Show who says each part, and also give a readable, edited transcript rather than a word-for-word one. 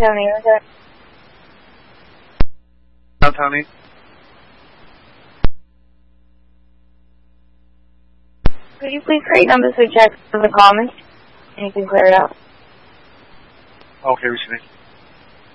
Speaker 1: Tony, okay.
Speaker 2: Now, Tony.
Speaker 1: Could you please create numbers we check for the comments? And you can clear it out.
Speaker 2: Okay, receiving.